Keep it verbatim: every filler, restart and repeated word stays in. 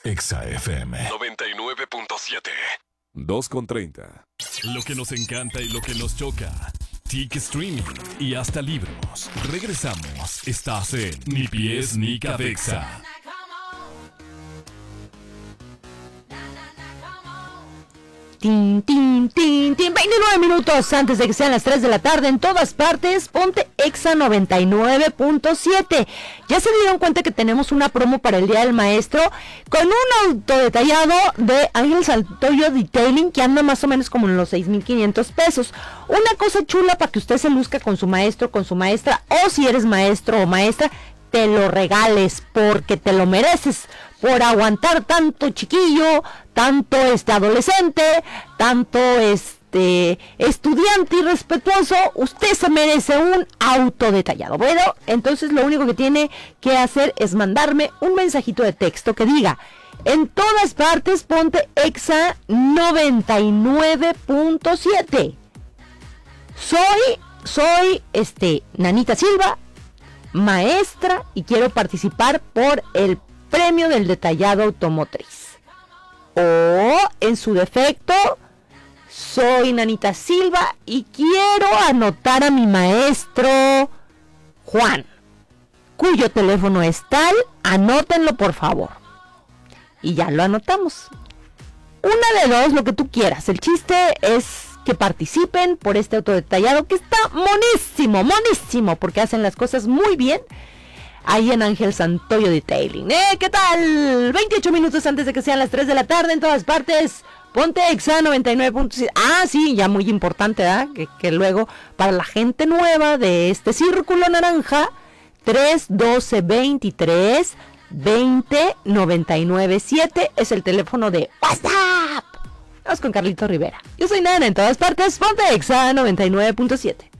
Exa F M noventa y nueve punto siete. dos con treinta. Lo que nos encanta y lo que nos choca. Tic Streaming y hasta libros. Regresamos. Estás en Ni Pies ni Cabeza. Tin, tin, tin, tin. veintinueve minutos antes de que sean las tres de la tarde en todas partes. Ponte Exa noventa y nueve punto siete. Ya se dieron cuenta que tenemos una promo para el Día del Maestro con un auto detallado de Ángel Santoyo Detailing que anda más o menos como en los seis mil quinientos pesos. Una cosa chula para que usted se luzca con su maestro, con su maestra, o si eres maestro o maestra, te lo regales porque te lo mereces por aguantar tanto chiquillo, tanto este adolescente, tanto este estudiante irrespetuoso. Usted se merece un auto detallado. Bueno, entonces lo único que tiene que hacer es mandarme un mensajito de texto que diga: en todas partes ponte Exa noventa y nueve punto siete. Soy, soy este Nanita Silva, maestra, y quiero participar por el premio del detallado automotriz. O, en su defecto, soy Nanita Silva y quiero anotar a mi maestro Juan, cuyo teléfono es tal. Anótenlo, por favor. Y ya lo anotamos. Una de dos, lo que tú quieras. El chiste es que participen por este auto detallado que está monísimo, monísimo, porque hacen las cosas muy bien ahí en Ángel Santoyo Detailing. ¿Eh? ¿Qué tal? veintiocho minutos antes de que sean las tres de la tarde en todas partes. Ponte Exa noventa y nueve punto siete. Ah, sí, ya muy importante, ¿verdad? Que, que luego, para la gente nueva de este círculo naranja, tres doce veintitrés veinte noventa y nueve siete es el teléfono de WhatsApp. Vamos con Carlito Rivera. Yo soy Nana en todas partes. Ponte Exa noventa y nueve punto siete.